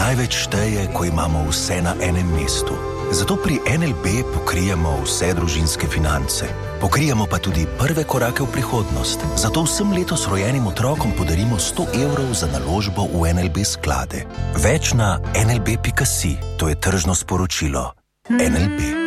Največ šteje, ko imamo vse na enem mestu. Zato pri NLB pokrijemo vse družinske finance. Pokrijemo pa tudi prve korake v prihodnost. Zato vsem letos rojenim otrokom podarimo 100 evrov za naložbo v NLB sklade. Več na nlb.si. To je tržno sporočilo. NLB.